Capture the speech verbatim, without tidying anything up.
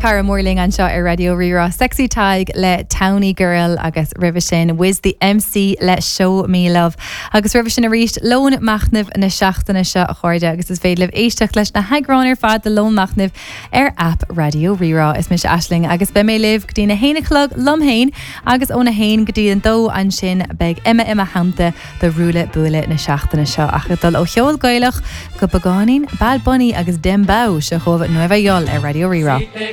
Cara Morling an seo ar Radio Rira Sexy Tag le Townie Girl agus Rivision Wiz the M C le Show Me Love agus Rivision a ríist lón machnamh na seachtainna seo a chuirde agus is féad libh éisteach leis na haagráin ar fad de lón machnamh ar app Radio Rira is mis Aisling agus be mé libh go dtí na héanachlog lomhéin agus ó na héin go dtí an dó an sin beg Emma Emma Hamta de rúla buile na seachtainna seo a chudal ó cheol gaiilech go bagánin Bad Bunny agus Dembow se chomh Nueva York ar Radio Rira.